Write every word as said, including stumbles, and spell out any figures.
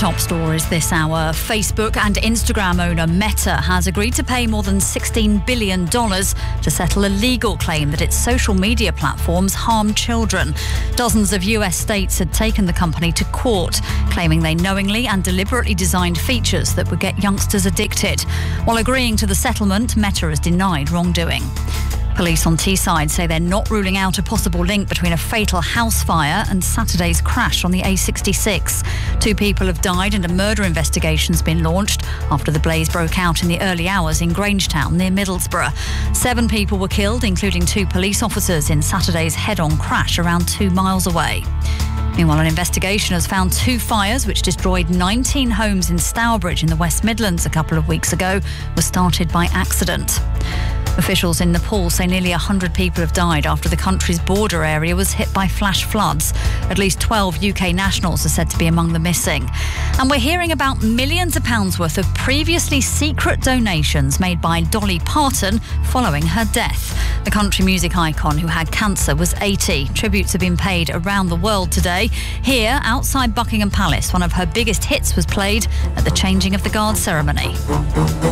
top stories this hour. Facebook and Instagram owner Meta has agreed to pay more than sixteen billion dollars to settle a legal claim that its social media platforms harm children. Dozens of U S states had taken the company to court, claiming they knowingly and deliberately designed features that would get youngsters addicted. While agreeing to the settlement, Meta has denied wrongdoing. Police on Teesside say they're not ruling out a possible link between a fatal house fire and Saturday's crash on the A sixty-six. Two people have died and a murder investigation's been launched after the blaze broke out in the early hours in Grangetown near Middlesbrough. Seven people were killed, including two police officers, in Saturday's head-on crash around two miles away. Meanwhile, an investigation has found two fires which destroyed nineteen homes in Stourbridge in the West Midlands a couple of weeks ago were started by accident. Officials in Nepal say nearly one hundred people have died after the country's border area was hit by flash floods. At least twelve U K nationals are said to be among the missing. And we're hearing about millions of pounds worth of previously secret donations made by Dolly Parton following her death. The country music icon who had cancer was eighty. Tributes have been paid around the world today. Here, outside Buckingham Palace, one of her biggest hits was played at the changing of the guard ceremony.